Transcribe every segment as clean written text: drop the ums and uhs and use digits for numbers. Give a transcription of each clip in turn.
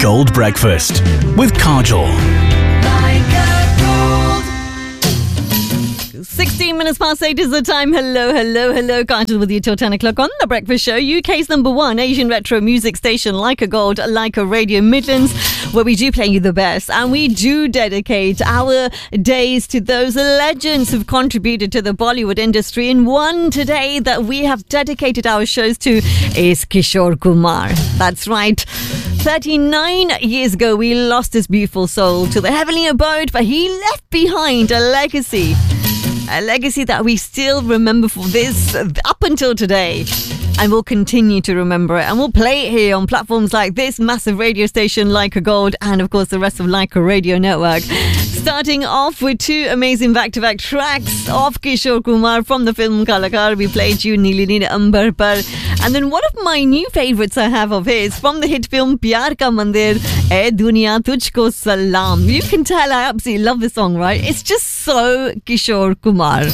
Gold Breakfast with Kajol. 16 minutes past 8 is the time. Hello. Kajol with you till 10 o'clock on The Breakfast Show, UK's #1 Asian retro music station, Like a Gold, Like a Radio Midlands, where we do play you the best. And we do dedicate our days to those legends who've contributed to the Bollywood industry. And one today that we have dedicated our shows to is Kishore Kumar. That's right. 39 years ago, we lost his beautiful soul to the heavenly abode, but he left behind a legacy. A legacy that we still remember for this up until today. And we'll continue to remember it. And we'll play it here on platforms like this massive radio station, Like a Gold, and of course the rest of Like a Radio Network. Starting off with two amazing back-to-back tracks of Kishore Kumar from the film Kalakar. We played you Neeli Neeli Ambar Par. And then one of my new favourites I have of his from the hit film Pyar Ka Mandir, Ae Duniya Tujhko Salam. You can tell I absolutely love this song, right? It's just so Kishore Kumar.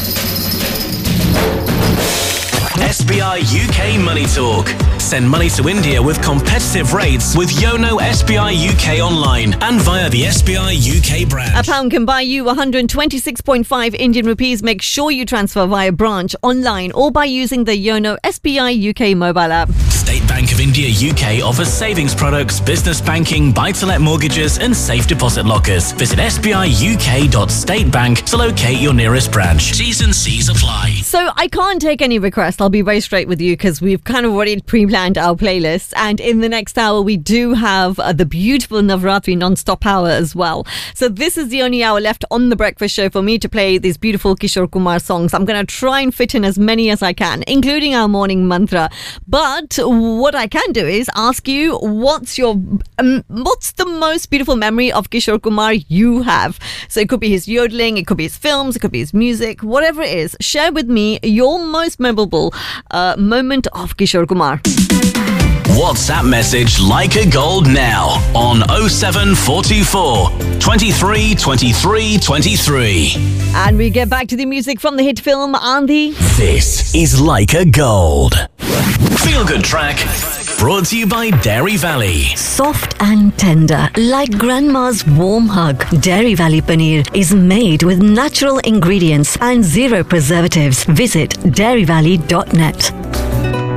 SBI UK Money Talk. Send money to India with competitive rates with Yono SBI UK online and via the SBI UK brand. A pound can buy you 126.5 Indian rupees. Make sure you transfer via branch, online or by using the Yono SBI UK mobile app. State Bank of India UK offers savings products, business banking, buy-to-let mortgages and safe deposit lockers. Visit sbiuk.statebank to locate your nearest branch. T's and C's apply. So I can't take any requests. I'll be very straight with you because we've kind of already pre-planned our playlist. And in the next hour, we do have the beautiful Navratri non-stop hour as well. So this is the only hour left on The Breakfast Show for me to play these beautiful Kishore Kumar songs. I'm going to try and fit in as many as I can, including our morning mantra. But what I can do is ask you, what's the most beautiful memory of Kishore Kumar you have? So it could be his yodeling, it could be his films, it could be his music, whatever it is. Share with me your most memorable moment of Kishore Kumar. WhatsApp message Like a Gold now on 07424 23 23 23. And we get back to the music from the hit film Andhi. This is Like a Gold. Feel good track brought to you by Dairy Valley. Soft and tender, like grandma's warm hug. Dairy Valley Paneer is made with natural ingredients and zero preservatives. Visit dairyvalley.net.